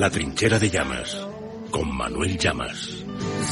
La trinchera de Llamas, con Manuel Llamas.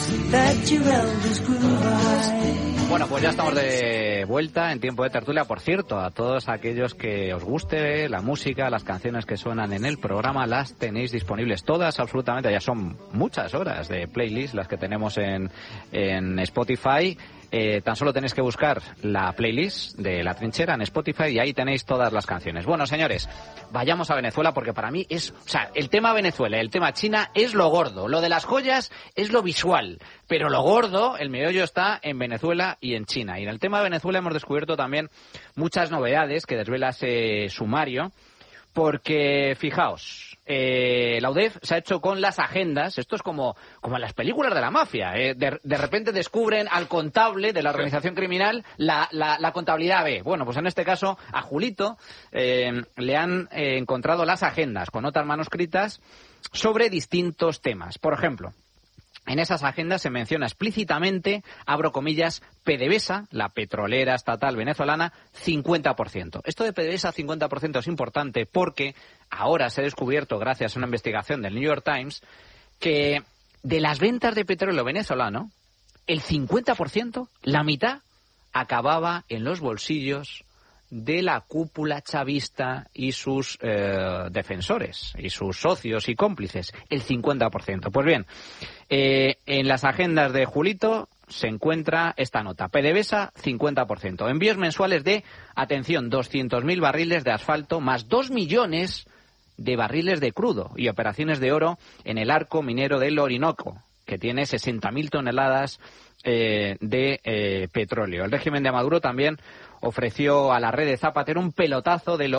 Bueno, pues ya estamos de vuelta en tiempo de tertulia. Por cierto, a todos aquellos que os guste la música, las canciones que suenan en el programa, las tenéis disponibles todas, absolutamente. Ya son muchas horas de playlist las que tenemos en Spotify. Tan solo tenéis que buscar la playlist de La Trinchera en Spotify y ahí tenéis todas las canciones. Bueno, señores, vayamos a Venezuela porque para mí es... O sea, el tema Venezuela, el tema China es lo gordo. Lo de las joyas es lo visual. Pero lo gordo, el meollo está en Venezuela y en China. Y en el tema de Venezuela hemos descubierto también muchas novedades que desvela ese sumario. Porque, fijaos, la UDEF se ha hecho con las agendas, esto es como en las películas de la mafia, de repente descubren al contable de la organización criminal la contabilidad B. Bueno, pues en este caso a Julito le han encontrado las agendas con notas manuscritas sobre distintos temas. Por ejemplo, en esas agendas se menciona explícitamente, abro comillas, PDVSA, la petrolera estatal venezolana, 50%. Esto de PDVSA 50% es importante porque ahora se ha descubierto, gracias a una investigación del New York Times, que de las ventas de petróleo venezolano, el 50%, la mitad, acababa en los bolsillos de la cúpula chavista y sus defensores, y sus socios y cómplices, el 50%. Pues bien, en las agendas de Julito se encuentra esta nota, PDVSA 50%, envíos mensuales de, atención, 200.000 barriles de asfalto, más 2 millones de barriles de crudo y operaciones de oro en el arco minero del Orinoco, que tiene 60.000 toneladas de petróleo. El régimen de Maduro también ofreció a la red de Zapatero un pelotazo del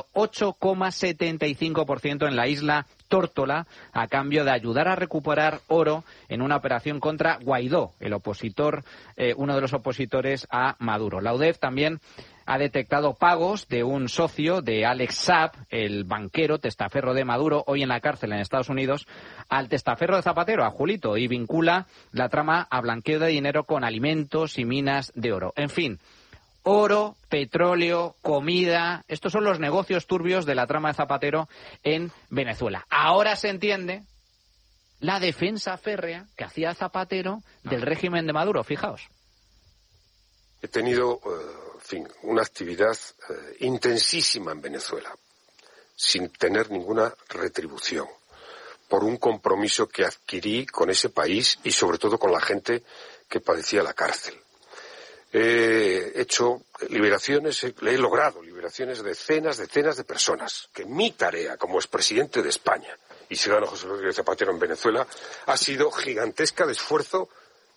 8,75% en la isla Tórtola a cambio de ayudar a recuperar oro en una operación contra Guaidó, el opositor, uno de los opositores a Maduro. La UDEF también ha detectado pagos de un socio de Alex Saab, el banquero testaferro de Maduro, hoy en la cárcel en Estados Unidos, al testaferro de Zapatero, a Julito, y vincula la trama a blanqueo de dinero con alimentos y minas de oro. En fin, oro, petróleo, comida, estos son los negocios turbios de la trama de Zapatero en Venezuela. Ahora se entiende la defensa férrea que hacía Zapatero del régimen de Maduro, fijaos. He tenido, una actividad intensísima en Venezuela, sin tener ninguna retribución, por un compromiso que adquirí con ese país y sobre todo con la gente que padecía la cárcel. He hecho liberaciones, he logrado liberaciones de decenas de personas, que mi tarea como expresidente de España y ciudadano José Rodríguez Zapatero en Venezuela ha sido gigantesca de esfuerzo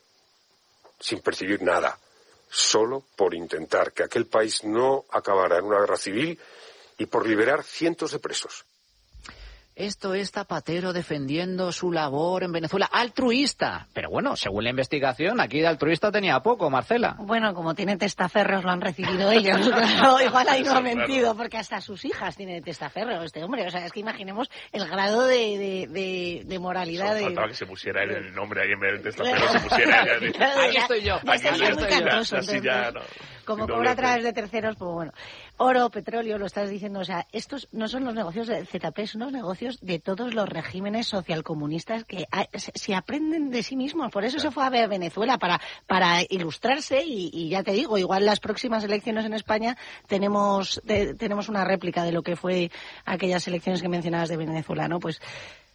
sin percibir nada, solo por intentar que aquel país no acabara en una guerra civil y por liberar cientos de presos. Esto es Zapatero defendiendo su labor en Venezuela, altruista. Pero bueno, según la investigación, aquí de altruista tenía poco, Marcela. Bueno, como tiene testaferros, lo han recibido ellos. Claro, igual ahí no ha mentido, porque hasta sus hijas tienen testaferros este hombre. O sea, es que imaginemos el grado de moralidad. Faltaba que se pusiera él el nombre ahí en vez del testaferro, se pusiera ella. Aquí estoy yo. Aquí estoy yo. Como cobra a través de terceros, pues bueno. Oro, petróleo, lo estás diciendo. O sea, estos no son los negocios de ZP, son los negocios de todos los regímenes socialcomunistas que se aprenden de sí mismos. Por eso se fue a ver Venezuela, para ilustrarse y ya te digo, igual las próximas elecciones en España tenemos una réplica de lo que fue aquellas elecciones que mencionabas de Venezuela, ¿no? Pues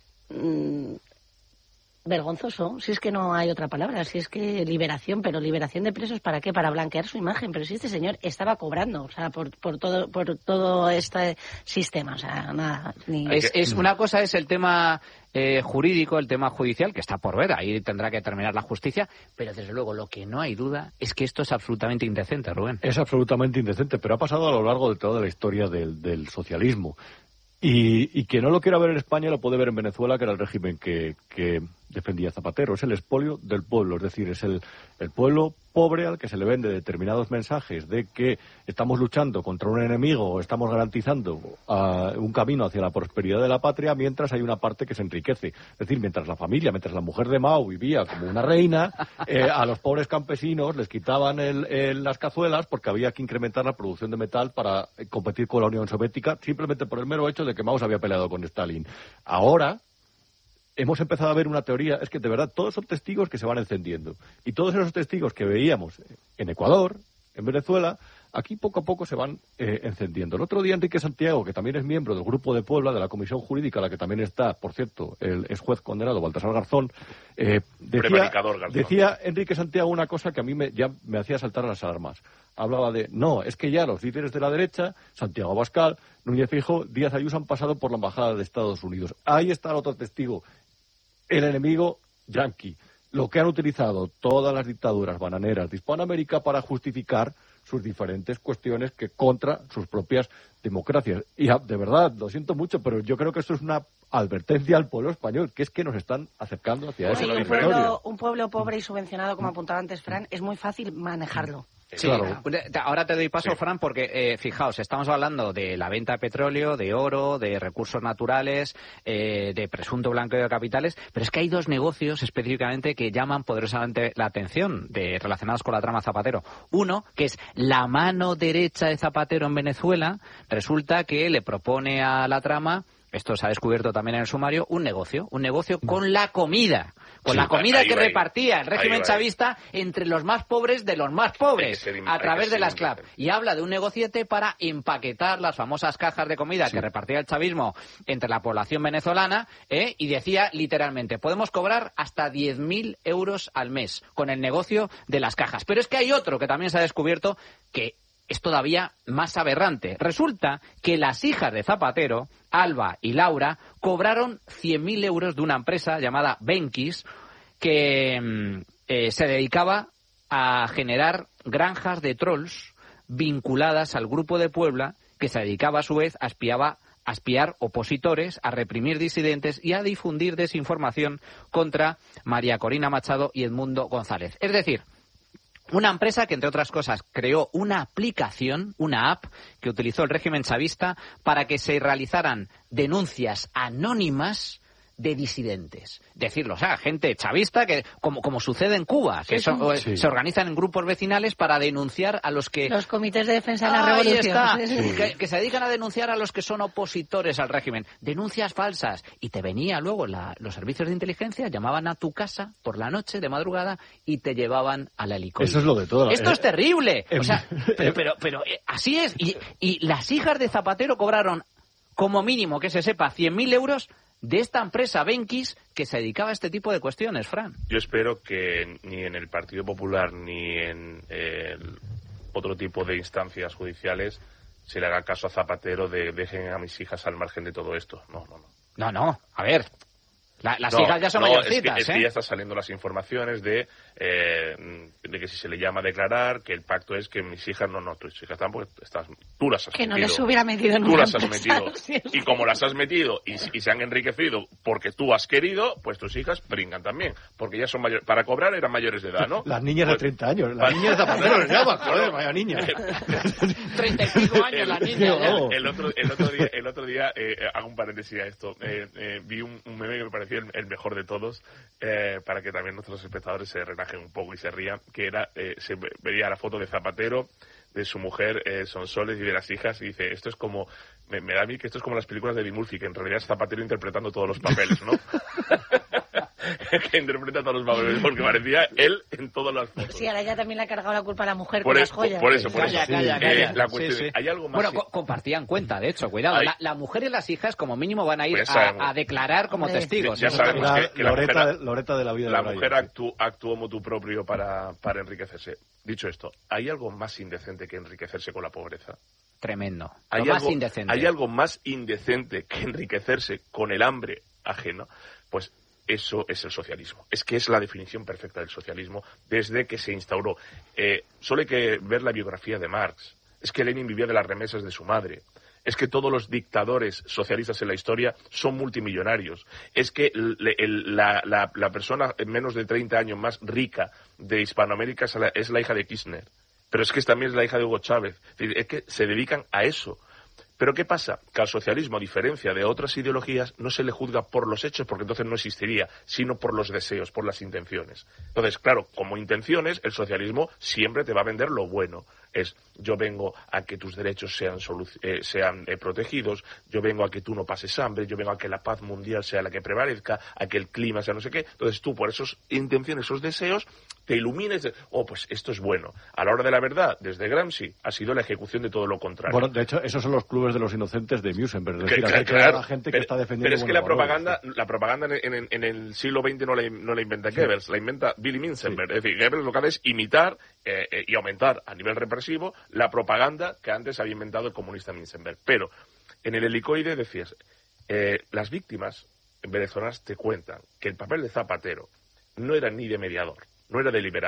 vergonzoso, si es que no hay otra palabra, si es que liberación, pero liberación de presos, ¿para qué? Para blanquear su imagen, pero si este señor estaba cobrando, o sea, por todo este sistema, o sea, nada. Una cosa es el tema jurídico, el tema judicial, que está por ver, ahí tendrá que terminar la justicia, pero desde luego lo que no hay duda es que esto es absolutamente indecente, Rubén. Es absolutamente indecente, pero ha pasado a lo largo de toda la historia del socialismo. Y quien no lo quiera ver en España lo puede ver en Venezuela, que era el régimen que defendía Zapatero. Es el expolio del pueblo, es decir, es el pueblo pobre al que se le vende determinados mensajes de que estamos luchando contra un enemigo o estamos garantizando un camino hacia la prosperidad de la patria, mientras hay una parte que se enriquece. Es decir, mientras la mujer de Mao vivía como una reina, a los pobres campesinos les quitaban las cazuelas porque había que incrementar la producción de metal para competir con la Unión Soviética, simplemente por el mero hecho de que Mao se había peleado con Stalin. Ahora hemos empezado a ver una teoría, es que de verdad todos son testigos que se van encendiendo. Y todos esos testigos que veíamos en Ecuador, en Venezuela, aquí poco a poco se van encendiendo. El otro día Enrique Santiago, que también es miembro del Grupo de Puebla, de la Comisión Jurídica, a la que también está, por cierto, el ex juez condenado Baltasar Garzón, decía Enrique Santiago una cosa que a mí ya me hacía saltar las alarmas. Hablaba de, no, es que ya los líderes de la derecha, Santiago Abascal, Núñez Feijóo, Díaz Ayuso, han pasado por la Embajada de Estados Unidos. Ahí está el otro testigo, el enemigo yanqui, lo que han utilizado todas las dictaduras bananeras de Hispanoamérica para justificar sus diferentes cuestiones que contra sus propias democracias. Y de verdad, lo siento mucho, pero yo creo que esto es una advertencia al pueblo español, que es que nos están acercando hacia eso. Un pueblo pobre y subvencionado, como apuntaba antes Fran, es muy fácil manejarlo. Sí, claro. Ahora te doy paso, Fran, porque fijaos, estamos hablando de la venta de petróleo, de oro, de recursos naturales, de presunto blanqueo de capitales, pero es que hay dos negocios específicamente que llaman poderosamente la atención relacionados con la trama Zapatero. Uno, que es la mano derecha de Zapatero en Venezuela, resulta que le propone a la trama, esto se ha descubierto también en el sumario, un negocio con la comida. La comida que repartía el régimen chavista entre los más pobres de los más pobres a través de las CLAP. Y habla de un negociete para empaquetar las famosas cajas de comida que repartía el chavismo entre la población venezolana, y decía literalmente, podemos cobrar hasta 10.000 euros al mes con el negocio de las cajas. Pero es que hay otro que también se ha descubierto que es todavía más aberrante. Resulta que las hijas de Zapatero, Alba y Laura, cobraron 100.000 euros de una empresa llamada Benquis que se dedicaba a generar granjas de trolls vinculadas al Grupo de Puebla, que se dedicaba a su vez a espiar opositores, a reprimir disidentes y a difundir desinformación contra María Corina Machado y Edmundo González. Es decir, una empresa que, entre otras cosas, creó una aplicación, una app, que utilizó el régimen chavista para que se realizaran denuncias anónimas de disidentes. Decirlo, o sea, gente chavista que, como sucede en Cuba, que se organizan en grupos vecinales para denunciar a los que... Los comités de defensa de la revolución. Que se dedican a denunciar a los que son opositores al régimen. Denuncias falsas. Y te venía luego los servicios de inteligencia, llamaban a tu casa por la noche, de madrugada, y te llevaban a la helicóptero. Eso es lo de todo. Esto es terrible. O sea, pero así es. Y las hijas de Zapatero cobraron, como mínimo, que se sepa, 100.000 euros de esta empresa Benquis que se dedicaba a este tipo de cuestiones, Fran. Yo espero que ni en el Partido Popular ni en otro tipo de instancias judiciales se le haga caso a Zapatero de dejen a mis hijas al margen de todo esto. No. A ver, las hijas ya son mayorcitas, es que ya están saliendo las informaciones de que si se le llama a declarar, que el pacto es que mis hijas, tus hijas están porque tú las has que metido. Que no les hubiera metido en tú una las has metido. Y como las has metido y se han enriquecido porque tú has querido, pues tus hijas brincan también. Porque ya son mayores. Para cobrar eran mayores de edad, ¿no? Las niñas de 30 años. Las niñas de Zapatero les llaman. Joder, vaya niña. 35 años la niña. El otro día hago un paréntesis a esto. Vi un meme que me pareció el mejor de todos, para que también nuestros espectadores se relajen un poco y se rían, que era, se veía la foto de Zapatero, de su mujer, Sonsoles, y de las hijas, y dice, esto es como, me da a mí que esto es como las películas de Eddie Murphy, que en realidad es Zapatero interpretando todos los papeles, ¿no? Que interpreta todos los papeles, porque parecía él en todas las fotos. Sí, ahora ya también le ha cargado la culpa a la mujer con las joyas. Por eso. Calla. La cuestión, ¿hay algo más? Bueno, compartían cuenta, de hecho, cuidado. La mujer y las hijas, como mínimo, van a ir a declarar como testigos. Ya sabemos que Loreta de la vida la de mujer actuó motu propio para enriquecerse. Dicho esto, ¿hay algo más indecente que enriquecerse con la pobreza? Tremendo. Indecente. ¿Hay algo más indecente que enriquecerse con el hambre ajeno? Pues eso es el socialismo. Es que es la definición perfecta del socialismo desde que se instauró. Solo hay que ver la biografía de Marx. Es que Lenin vivía de las remesas de su madre. Es que todos los dictadores socialistas en la historia son multimillonarios. Es que la persona en menos de 30 años más rica de Hispanoamérica es la hija de Kirchner. Pero es que también es la hija de Hugo Chávez. Es que se dedican a eso. Pero ¿qué pasa? Que al socialismo, a diferencia de otras ideologías, no se le juzga por los hechos, porque entonces no existiría, sino por los deseos, por las intenciones. Entonces, claro, como intenciones, el socialismo siempre te va a vender lo bueno. Es, yo vengo a que tus derechos sean protegidos, yo vengo a que tú no pases hambre, yo vengo a que la paz mundial sea la que prevalezca, a que el clima sea no sé qué. Entonces tú, por esas intenciones, esos deseos, te ilumines pues esto es bueno. A la hora de la verdad, desde Gramsci, ha sido la ejecución de todo lo contrario. Bueno, de hecho, esos son los clubes de los inocentes de Musenberg. Es decir, claro, la gente que está defendiendo. Pero es que la propaganda en el siglo XX no la inventa Goebbels, la inventa Billy Musenberg. Es decir, Goebbels lo que hace es imitar y aumentar a nivel represivo la propaganda que antes había inventado el comunista Musenberg. Pero en el Helicoide decías, las víctimas venezolanas te cuentan que el papel de Zapatero no era ni de mediador, no era de liberador.